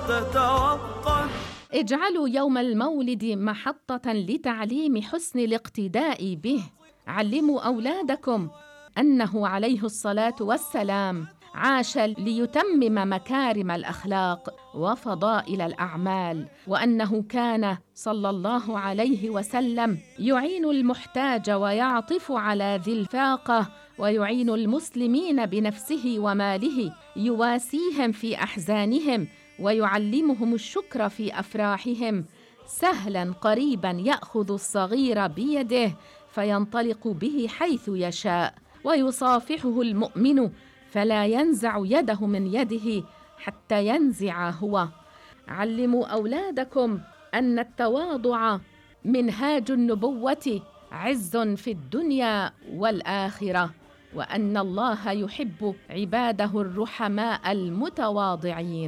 تتوقد. اجعلوا يوم المولد محطة لتعليم حسن الاقتداء به. علموا أولادكم أنه عليه الصلاة والسلام عاش ليتمم مكارم الأخلاق وفضائل الأعمال، وأنه كان صلى الله عليه وسلم يعين المحتاج ويعطف على ذي الفاقة، ويعين المسلمين بنفسه وماله، يواسيهم في أحزانهم ويعلمهم الشكر في أفراحهم. سهلا قريبا يأخذ الصغير بيده فينطلق به حيث يشاء، ويصافحه المؤمن فلا ينزع يده من يده حتى ينزع هو. علموا أولادكم أن التواضع منهاج النبوة، عز في الدنيا والآخرة، وأن الله يحب عباده الرحماء المتواضعين.